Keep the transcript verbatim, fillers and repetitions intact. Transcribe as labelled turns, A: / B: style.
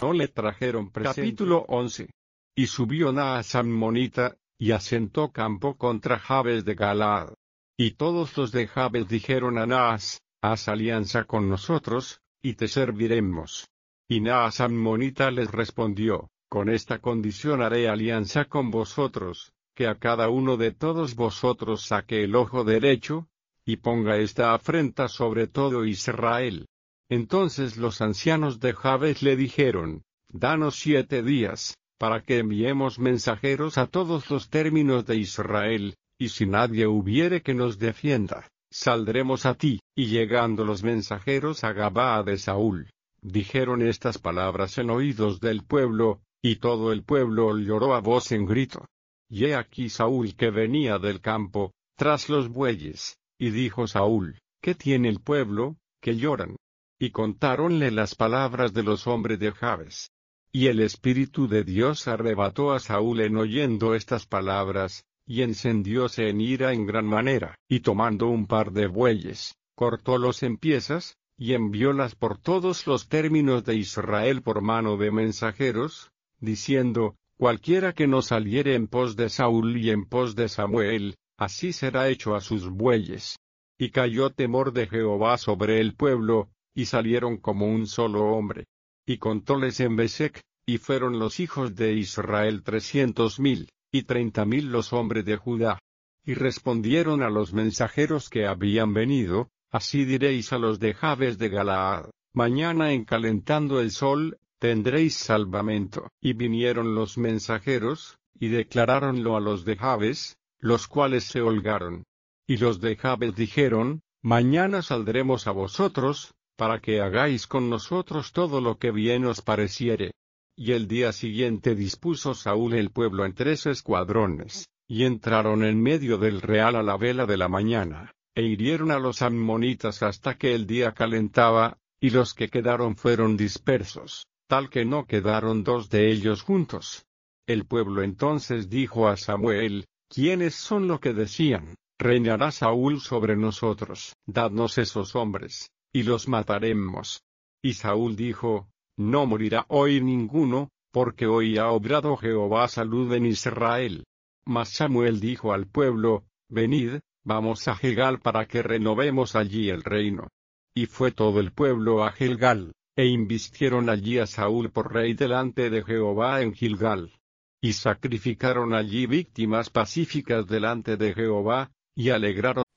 A: no le trajeron presente. Capítulo once. Y subió Naas ammonita, y asentó campo contra Jabes de Galaad. Y todos los de Jabes dijeron a Naas: haz alianza con nosotros, y te serviremos. Y Naas ammonita les respondió: con esta condición haré alianza con vosotros, que a cada uno de todos vosotros saque el ojo derecho, y ponga esta afrenta sobre todo Israel. Entonces los ancianos de Jabes le dijeron: danos siete días, para que enviemos mensajeros a todos los términos de Israel, y si nadie hubiere que nos defienda, saldremos a ti. Y llegando los mensajeros a Gabaa de Saúl, dijeron estas palabras en oídos del pueblo, y todo el pueblo lloró a voz en grito. Y he aquí Saúl que venía del campo, tras los bueyes, y dijo Saúl: ¿qué tiene el pueblo, que lloran? Y contáronle las palabras de los hombres de Jabes. Y el Espíritu de Dios arrebató a Saúl en oyendo estas palabras, y encendióse en ira en gran manera, y tomando un par de bueyes, cortólos en piezas, y enviólas por todos los términos de Israel por mano de mensajeros, diciendo: cualquiera que no saliere en pos de Saúl y en pos de Samuel, así será hecho a sus bueyes. Y cayó temor de Jehová sobre el pueblo, y salieron como un solo hombre. Y contóles en Besec, y fueron los hijos de Israel trescientos mil, y treinta mil los hombres de Judá. Y respondieron a los mensajeros que habían venido: así diréis a los de Jabes de Galaad: mañana en calentando el sol, tendréis salvamento. Y vinieron los mensajeros, y declaráronlo a los de Jabes, los cuales se holgaron. Y los de Jabes dijeron: mañana saldremos a vosotros, para que hagáis con nosotros todo lo que bien os pareciere. Y el día siguiente dispuso Saúl el pueblo en tres escuadrones, y entraron en medio del real a la vela de la mañana, e hirieron a los ammonitas hasta que el día calentaba, y los que quedaron fueron dispersos, tal que no quedaron dos de ellos juntos. El pueblo entonces dijo a Samuel: ¿quiénes son los que decían: reinará Saúl sobre nosotros? Dadnos esos hombres, y los mataremos. Y Saúl dijo: no morirá hoy ninguno, porque hoy ha obrado Jehová salud en Israel. Mas Samuel dijo al pueblo: venid, vamos a Gilgal para que renovemos allí el reino. Y fue todo el pueblo a Gilgal, e invistieron allí a Saúl por rey delante de Jehová en Gilgal. Y sacrificaron allí víctimas pacíficas delante de Jehová, y alegraron